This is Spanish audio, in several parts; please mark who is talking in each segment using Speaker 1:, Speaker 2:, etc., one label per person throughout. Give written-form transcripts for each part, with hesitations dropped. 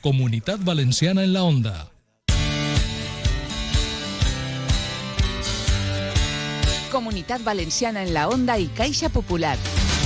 Speaker 1: Comunidad Valenciana en la Onda.
Speaker 2: Comunitat Valenciana en la Onda i Caixa Popular.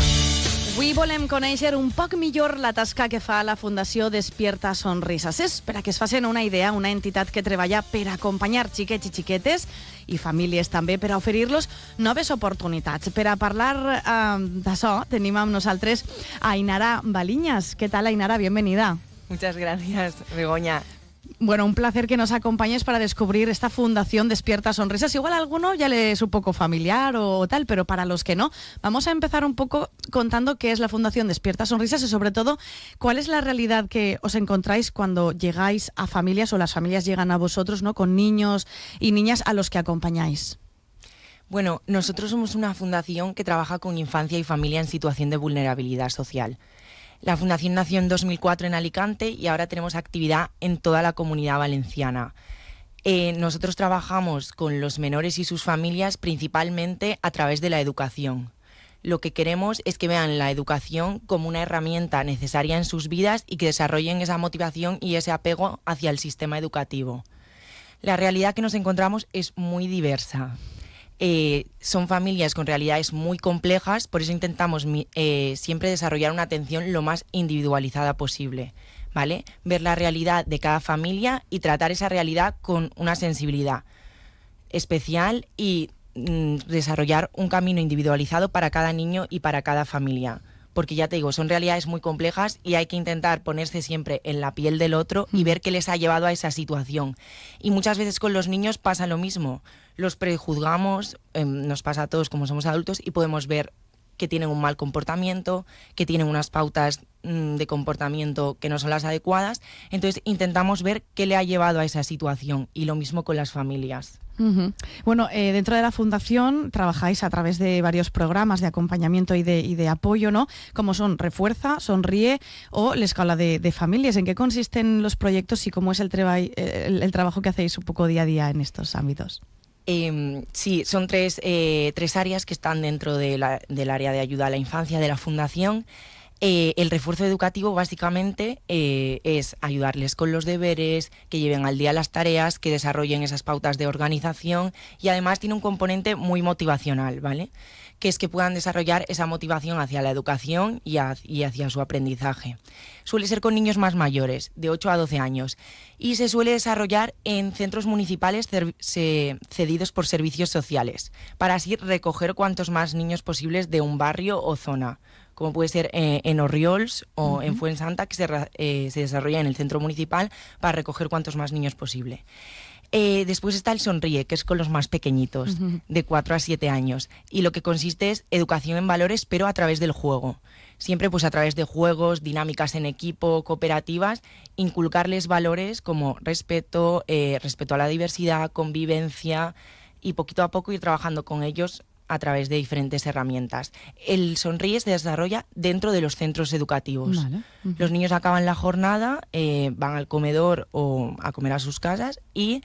Speaker 3: Avui volem conèixer un poc millor la tasca que fa la Fundació Despierta Sonrises. És, per a que es facin una idea, una entitat que treballa per acompanyar xiquets i xiquetes i famílies també per a oferir-los noves oportunitats. Per a parlar d'això tenim amb nosaltres a Ainara Baliñas. ¿Qué tal, Ainara? Bienvenida.
Speaker 4: Muchas gracias, Begoña.
Speaker 3: Bueno, un placer que nos acompañes para descubrir esta Fundación Despierta Sonrisas. Igual a alguno ya le es un poco familiar o tal, pero para los que no, vamos a empezar un poco contando qué es la Fundación Despierta Sonrisas y sobre todo cuál es la realidad que os encontráis cuando llegáis a familias o las familias llegan a vosotros, ¿no? Con niños y niñas a los que acompañáis.
Speaker 4: Bueno, nosotros somos una fundación que trabaja con infancia y familia en situación de vulnerabilidad social. La fundación nació en 2004 en Alicante y ahora tenemos actividad en toda la Comunidad Valenciana. Nosotros trabajamos con los menores y sus familias principalmente a través de la educación. Lo que queremos es que vean la educación como una herramienta necesaria en sus vidas y que desarrollen esa motivación y ese apego hacia el sistema educativo. La realidad que nos encontramos es muy diversa. Son familias con realidades muy complejas, por eso intentamos siempre desarrollar una atención lo más individualizada posible, ¿vale? Ver la realidad de cada familia y tratar esa realidad con una sensibilidad especial y desarrollar un camino individualizado para cada niño y para cada familia. Porque ya te digo, son realidades muy complejas y hay que intentar ponerse siempre en la piel del otro y ver qué les ha llevado a esa situación. Y muchas veces con los niños pasa lo mismo. Los prejuzgamos, nos pasa a todos como somos adultos y podemos ver que tienen un mal comportamiento, que tienen unas pautas de comportamiento que no son las adecuadas. Entonces intentamos ver qué le ha llevado a esa situación y lo mismo con las familias.
Speaker 3: Uh-huh. Bueno, dentro de la Fundación trabajáis a través de varios programas de acompañamiento y de apoyo, ¿no? Como son Refuerza, Sonríe o la Escala de Familias. ¿En qué consisten los proyectos y cómo es el trabajo que hacéis un poco día a día en estos ámbitos?
Speaker 4: Sí, son tres áreas que están dentro del área de ayuda a la infancia de la Fundación. El refuerzo educativo básicamente es ayudarles con los deberes, que lleven al día las tareas, que desarrollen esas pautas de organización y además tiene un componente muy motivacional, ¿vale? Que es que puedan desarrollar esa motivación hacia la educación y hacia su aprendizaje. Suele ser con niños más mayores, de 8 a 12 años, y se suele desarrollar en centros municipales cedidos por servicios sociales, para así recoger cuantos más niños posibles de un barrio o zona, como puede ser en Orriols o en Fuensanta, que se desarrolla en el centro municipal para recoger cuantos más niños posible. Después está el Sonríe, que es con los más pequeñitos, de 4 a 7 años. Y lo que consiste es educación en valores, pero a través del juego. Siempre pues a través de juegos, dinámicas en equipo, cooperativas, inculcarles valores como respeto, respeto a la diversidad, convivencia y poquito a poco ir trabajando con ellos a través de diferentes herramientas. El Sonríe se desarrolla dentro de los centros educativos. Vale. Los niños acaban la jornada, van al comedor o a comer a sus casas y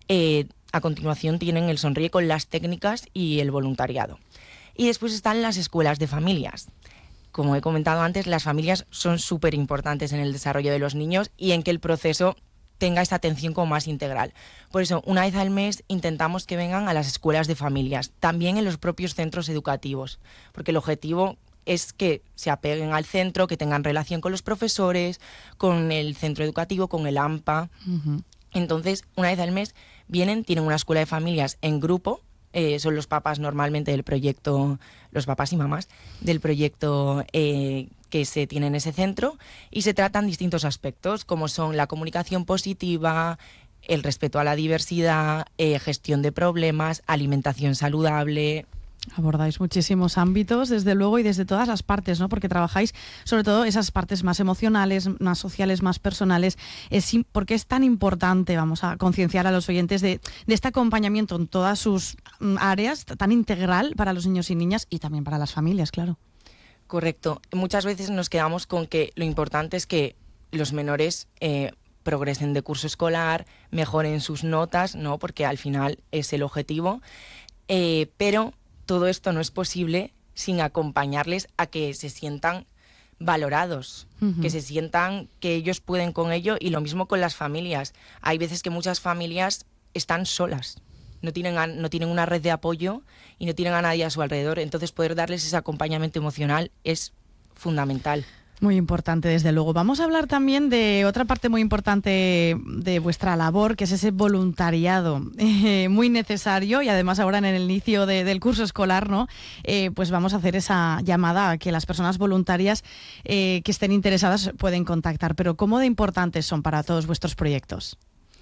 Speaker 4: a continuación tienen el Sonríe con las técnicas y el voluntariado. Y después están las escuelas de familias. Como he comentado antes, las familias son súper importantes en el desarrollo de los niños y en que el proceso tenga esta atención como más integral. Por eso, una vez al mes intentamos que vengan a las escuelas de familias, también en los propios centros educativos, porque el objetivo es que se apeguen al centro, que tengan relación con los profesores, con el centro educativo, con el AMPA. Uh-huh. Entonces, una vez al mes vienen, tienen una escuela de familias en grupo, son los papás normalmente del proyecto, los papás y mamás del proyecto que se tiene en ese centro y se tratan distintos aspectos como son la comunicación positiva, el respeto a la diversidad, gestión de problemas, alimentación saludable.
Speaker 3: Abordáis muchísimos ámbitos, desde luego, y desde todas las partes, ¿no? Porque trabajáis sobre todo esas partes más emocionales, más sociales, más personales. ¿Por qué es tan importante, vamos a concienciar a los oyentes de este acompañamiento en todas sus áreas, tan integral para los niños y niñas y también para las familias, claro?
Speaker 4: Correcto. Muchas veces nos quedamos con que lo importante es que los menores progresen de curso escolar, mejoren sus notas, ¿no? Porque al final es el objetivo, pero todo esto no es posible sin acompañarles a que se sientan valorados, que se sientan que ellos pueden con ello, y lo mismo con las familias. Hay veces que muchas familias están solas, no tienen una red de apoyo y no tienen a nadie a su alrededor, entonces poder darles ese acompañamiento emocional es fundamental.
Speaker 3: Muy importante, desde luego. Vamos a hablar también de otra parte muy importante de vuestra labor, que es ese voluntariado, muy necesario, y además ahora en el inicio del curso escolar, ¿no? Pues vamos a hacer esa llamada a que las personas voluntarias que estén interesadas pueden contactar. Pero ¿cómo de importantes son para todos vuestros proyectos?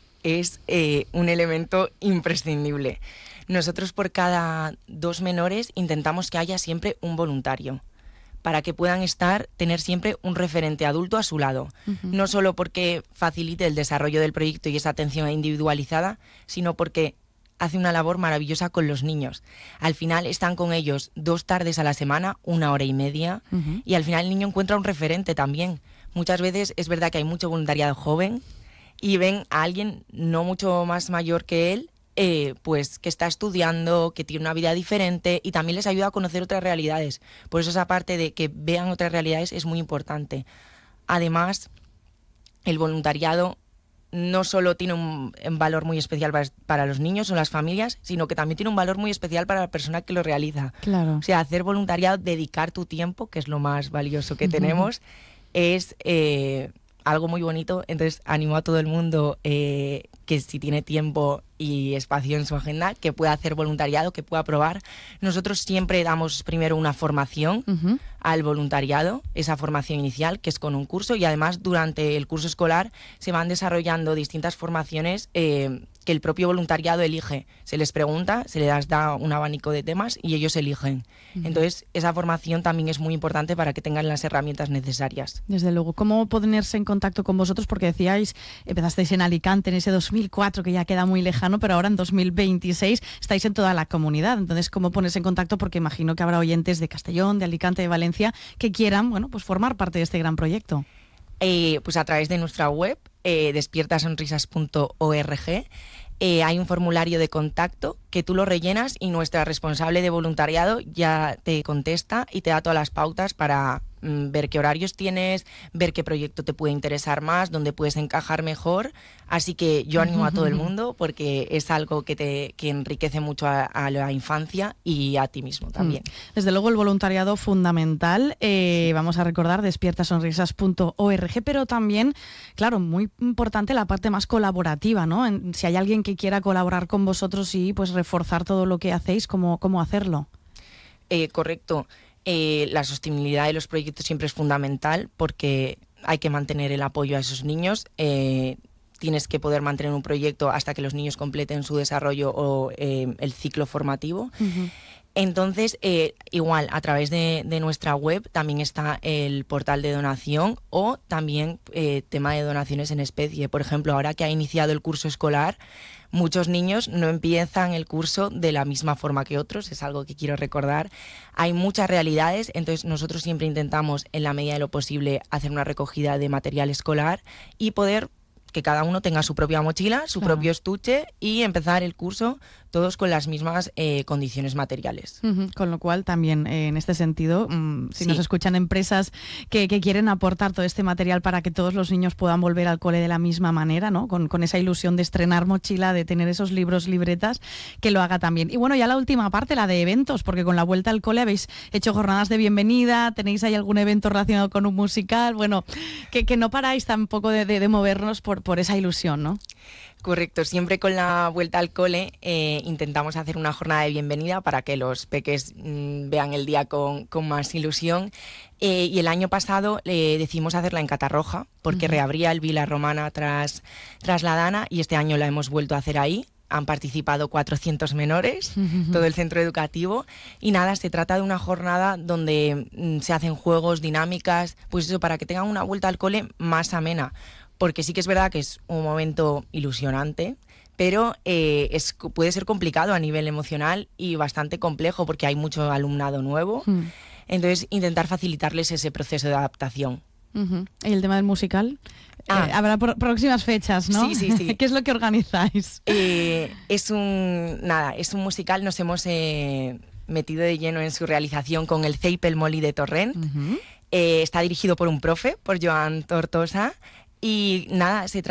Speaker 4: Es un elemento imprescindible. Nosotros por cada 2 menores intentamos que haya siempre un voluntario, para que puedan tener siempre un referente adulto a su lado. No solo porque facilite el desarrollo del proyecto y esa atención individualizada, sino porque hace una labor maravillosa con los niños. Al final están con ellos 2 tardes a la semana, 1 hora y media, y al final el niño encuentra un referente también. Muchas veces es verdad que hay mucho voluntariado joven y ven a alguien no mucho más mayor que él, pues que está estudiando, que tiene una vida diferente, y también les ayuda a conocer otras realidades. Por eso esa parte de que vean otras realidades es muy importante. Además, el voluntariado no solo tiene un valor muy especial para los niños o las familias, sino que también tiene un valor muy especial para la persona que lo realiza.
Speaker 3: Claro.
Speaker 4: O sea, hacer voluntariado, dedicar tu tiempo, que es lo más valioso que tenemos, es algo muy bonito. Entonces animo a todo el mundo que si tiene tiempo y espacio en su agenda, que pueda hacer voluntariado, que pueda probar. Nosotros siempre damos primero una formación al voluntariado, esa formación inicial, que es con un curso, y además durante el curso escolar se van desarrollando distintas formaciones que el propio voluntariado elige. Se les pregunta, se les da un abanico de temas y ellos eligen. Entonces, esa formación también es muy importante para que tengan las herramientas necesarias.
Speaker 3: Desde luego. ¿Cómo ponerse en contacto con vosotros? Porque decíais, empezasteis en Alicante en ese 2004, que ya queda muy lejano, pero ahora en 2026 estáis en toda la comunidad. Entonces, ¿cómo ponerse en contacto? Porque imagino que habrá oyentes de Castellón, de Alicante, de Valencia, que quieran, bueno, pues formar parte de este gran proyecto.
Speaker 4: Pues a través de nuestra web, despiertasonrisas.org, hay un formulario de contacto que tú lo rellenas y nuestra responsable de voluntariado ya te contesta y te da todas las pautas para ver qué horarios tienes, ver qué proyecto te puede interesar más, dónde puedes encajar mejor. Así que yo animo a todo el mundo, porque es algo que enriquece mucho a la infancia y a ti mismo también.
Speaker 3: Desde luego el voluntariado fundamental. Vamos a recordar despiertasonrisas.org, pero también, claro, muy importante la parte más colaborativa, ¿no? Si hay alguien que quiera colaborar con vosotros y pues reforzar todo lo que hacéis, ¿cómo hacerlo?
Speaker 4: Correcto. La sostenibilidad de los proyectos siempre es fundamental, porque hay que mantener el apoyo a esos niños. Tienes que poder mantener un proyecto hasta que los niños completen su desarrollo o el ciclo formativo. Entonces, igual, a través de nuestra web también está el portal de donación, o también tema de donaciones en especie. Por ejemplo, ahora que ha iniciado el curso escolar, muchos niños no empiezan el curso de la misma forma que otros, es algo que quiero recordar. Hay muchas realidades, entonces nosotros siempre intentamos, en la medida de lo posible, hacer una recogida de material escolar y poder que cada uno tenga su propia mochila, su propio estuche, y empezar el curso todos con las mismas condiciones materiales.
Speaker 3: Con lo cual también en este sentido, si nos escuchan empresas que quieren aportar todo este material para que todos los niños puedan volver al cole de la misma manera, ¿no? Con esa ilusión de estrenar mochila, de tener esos libros, libretas, que lo haga también. Y bueno, ya la última parte, la de eventos, porque con la vuelta al cole habéis hecho jornadas de bienvenida, tenéis ahí algún evento relacionado con un musical, bueno, que no paráis tampoco de movernos por esa ilusión, ¿no?
Speaker 4: Correcto, siempre con la vuelta al cole intentamos hacer una jornada de bienvenida para que los peques vean el día con más ilusión. Y el año pasado decidimos hacerla en Catarroja, porque reabría el Vila Romana tras la Dana, y este año la hemos vuelto a hacer ahí. Han participado 400 menores, todo el centro educativo, y nada, se trata de una jornada donde se hacen juegos, dinámicas, pues eso, para que tengan una vuelta al cole más amena. Porque sí que es verdad que es un momento ilusionante, pero puede ser complicado a nivel emocional y bastante complejo, porque hay mucho alumnado nuevo. Entonces, intentar facilitarles ese proceso de adaptación.
Speaker 3: ¿Y el tema del musical? Habrá próximas fechas, ¿no?
Speaker 4: Sí.
Speaker 3: ¿Qué es lo que organizáis?
Speaker 4: Es un musical. Nos hemos metido de lleno en su realización con el CEIP El Molí de Torrent. Está dirigido por un profe, por Joan Tortosa, y nada, se trata